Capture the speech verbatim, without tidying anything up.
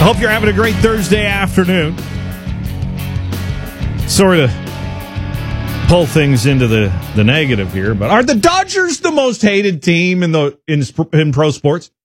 I hope you're having a great Thursday afternoon. Sort of pull things into the, the negative here, but are the Dodgers the most hated team in the in, in pro sports?